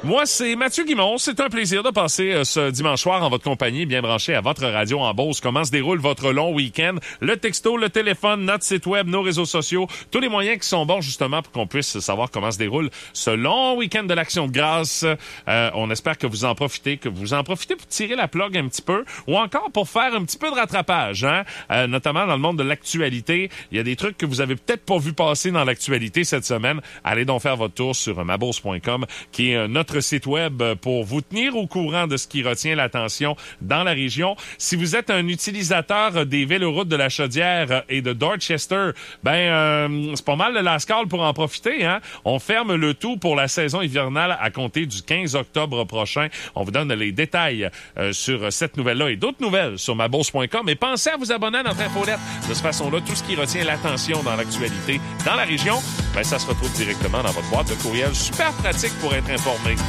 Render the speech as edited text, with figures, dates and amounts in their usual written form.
Moi, c'est Mathieu Guimond. C'est un plaisir de passer ce dimanche soir en votre compagnie, bien branché à votre radio en Beauce. Comment se déroule votre long week-end? Le texto, le téléphone, notre site web, nos réseaux sociaux, tous les moyens qui sont bons justement pour qu'on puisse savoir comment se déroule ce long week-end de l'Action de grâce. On espère que vous en profitez, pour tirer la plug un petit peu ou encore pour faire un petit peu de rattrapage, hein? Notamment dans le monde de l'actualité. Il y a des trucs que vous avez peut-être pas vu passer dans l'actualité cette semaine. Allez donc faire votre tour sur mabourse.com, qui est notre site web pour vous tenir au courant de ce qui retient l'attention dans la région. Si vous êtes un utilisateur des véloroutes de la Chaudière et de Dorchester, c'est pas mal le last call pour en profiter, hein? On ferme le tout pour la saison hivernale à compter du 15 octobre prochain. On vous donne les détails sur cette nouvelle-là et d'autres nouvelles sur mabourse.com. Et pensez à vous abonner à notre infolette. De cette façon-là, tout ce qui retient l'attention dans l'actualité dans la région, ça se retrouve directement dans votre boîte de courriel. Super pratique pour être informé.